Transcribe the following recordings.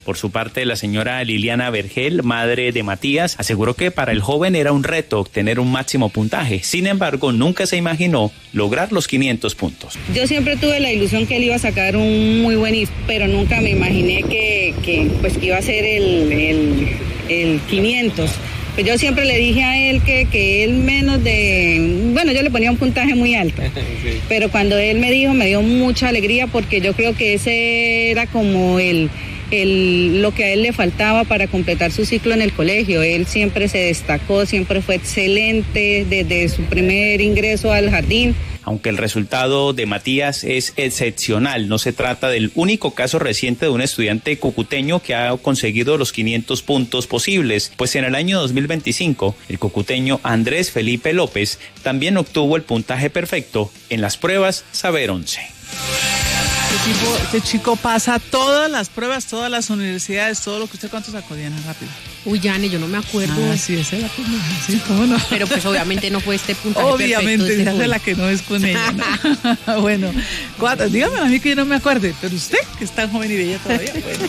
Por su parte, la señora Liliana Vergel, madre de Matías, aseguró que para el joven era un reto obtener un máximo puntaje. Sin embargo, nunca se imaginó lograr los 500 puntos. Yo siempre tuve la ilusión que él iba a sacar un muy buen IF, pero nunca me imaginé que iba a ser el 500. Pues yo siempre le dije a él que él menos de... Bueno, yo le ponía un puntaje muy alto, sí. Pero cuando él me dijo, me dio mucha alegría porque yo creo que ese era como lo que a él le faltaba para completar su ciclo en el colegio. Él siempre se destacó, siempre fue excelente desde su primer ingreso al jardín. Aunque el resultado de Matías es excepcional, no se trata del único caso reciente de un estudiante cucuteño que ha conseguido los 500 puntos posibles, pues en el año 2025 el cucuteño Andrés Felipe López también obtuvo el puntaje perfecto en las pruebas Saber 11. Este chico pasa todas las pruebas, todas las universidades, todo lo que usted... ¿Cuánto sacó, Diana? Rápido. Uy, Yane, yo no me acuerdo. Sí, esa es la primera. Sí, ¿cómo no? Pero pues obviamente no fue este puntaje obviamente, perfecto. Obviamente, esa es la que no es con ella, ¿no? Bueno, dígame a mí que yo no me acuerde, pero usted, que es tan joven y bella todavía, bueno.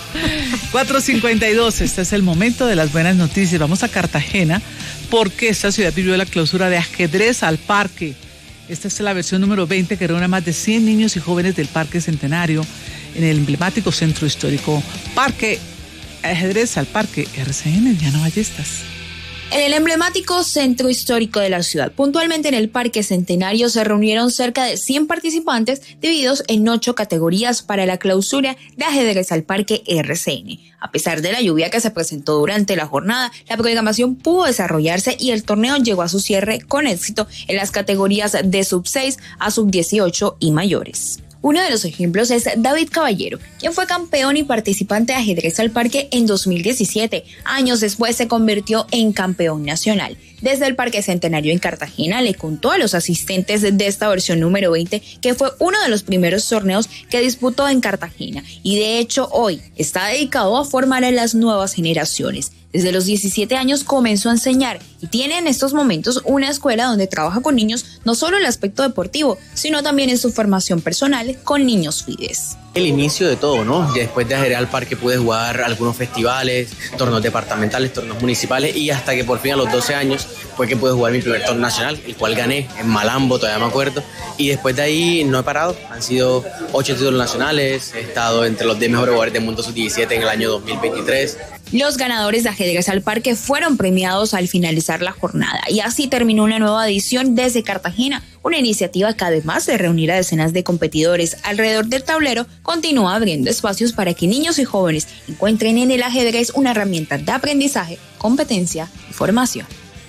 4:52, este es el momento de las buenas noticias. Vamos a Cartagena, porque esta ciudad vivió la clausura de Ajedrez al Parque. Esta es la versión número 20 que reúne a más de 100 niños y jóvenes del Parque Centenario en el emblemático centro histórico Parque Ajedrez al Parque RCN. Diana Ballestas. En el emblemático centro histórico de la ciudad, puntualmente en el Parque Centenario, se reunieron cerca de 100 participantes divididos en 8 categorías para la clausura de Ajedrez al Parque RCN. A pesar de la lluvia que se presentó durante la jornada, la programación pudo desarrollarse y el torneo llegó a su cierre con éxito en las categorías de sub-6 a sub-18 y mayores. Uno de los ejemplos es David Caballero, quien fue campeón y participante de Ajedrez al Parque en 2017. Años después se convirtió en campeón nacional. Desde el Parque Centenario en Cartagena le contó a los asistentes de esta versión número 20 que fue uno de los primeros torneos que disputó en Cartagena y de hecho hoy está dedicado a formar a las nuevas generaciones. Desde los 17 años comenzó a enseñar y tiene en estos momentos una escuela donde trabaja con niños no solo en el aspecto deportivo, sino también en su formación personal con niños FIDES. El inicio de todo, ¿no? Después de Ajedrez al Parque pude jugar algunos festivales, torneos departamentales, torneos municipales y hasta que por fin a los 12 años fue que pude jugar mi primer torneo nacional, el cual gané en Malambo, todavía me acuerdo. Y después de ahí no he parado, han sido 8 títulos nacionales, he estado entre los 10 mejores jugadores del mundo sub-17 en el año 2023. Los ganadores de Ajedrez al Parque fueron premiados al finalizar la jornada y así terminó una nueva edición desde Cartagena, una iniciativa que además de reunir a decenas de competidores alrededor del tablero, continúa abriendo espacios para que niños y jóvenes encuentren en el ajedrez una herramienta de aprendizaje, competencia y formación.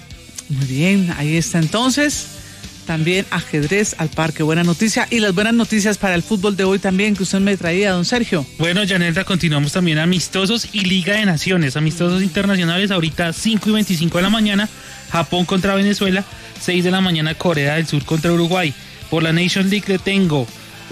Muy bien, ahí está entonces. También Ajedrez al Parque, buena noticia. Y las buenas noticias para el fútbol de hoy también que usted me traía, don Sergio. Bueno, Yanelda, continuamos también amistosos y Liga de Naciones, amistosos internacionales, ahorita 5:25 de la mañana, Japón contra Venezuela, 6 de la mañana Corea del Sur contra Uruguay. Por la Nations League le tengo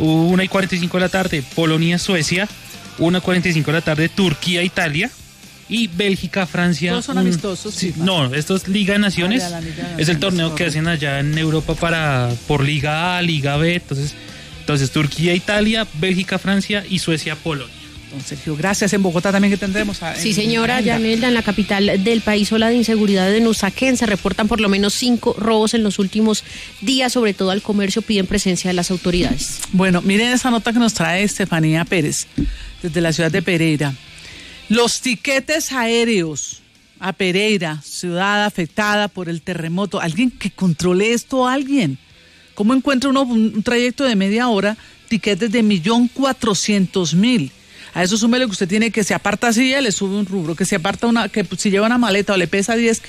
1:45 de la tarde, Polonia-Suecia, 1:45 de la tarde, Turquía-Italia. Y Bélgica, Francia. Todos son amistosos. Sí, no, esto es Liga de Naciones. Es el torneo que hacen allá en Europa por Liga A, Liga B. Entonces Turquía, Italia, Bélgica, Francia y Suecia, Polonia. Don Sergio, gracias. En Bogotá también que tendremos. Sí, señora Yanelda, en la capital del país, ola de inseguridad en Usaquén. Se reportan por lo menos 5 robos en los últimos días, sobre todo al comercio, piden presencia de las autoridades. Bueno, miren esa nota que nos trae Estefanía Pérez, desde la ciudad de Pereira. Los tiquetes aéreos a Pereira, ciudad afectada por el terremoto. ¿Alguien que controle esto? ¿Alguien? ¿Cómo encuentra uno un trayecto de media hora, tiquetes de 1.400.000? A eso súmele que usted tiene que se aparta así, le sube un rubro, que se aparta que si lleva una maleta o le pesa 10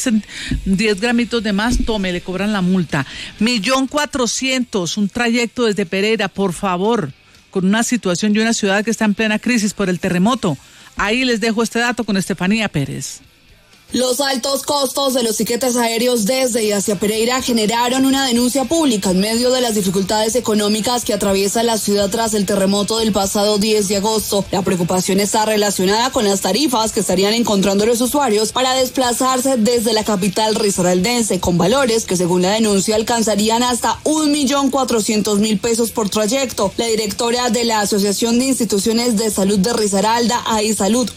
gramitos de más, tome, le cobran la multa. 1.400.000, un trayecto desde Pereira, por favor, con una situación de una ciudad que está en plena crisis por el terremoto. Ahí les dejo este dato con Estefanía Pérez. Los altos costos de los tiquetes aéreos desde y hacia Pereira generaron una denuncia pública en medio de las dificultades económicas que atraviesa la ciudad tras el terremoto del pasado 10 de agosto. La preocupación está relacionada con las tarifas que estarían encontrando los usuarios para desplazarse desde la capital risaraldense, con valores que según la denuncia alcanzarían hasta 1.400.000 pesos por trayecto. La directora de la Asociación de Instituciones de Salud de Risaralda, AISalud,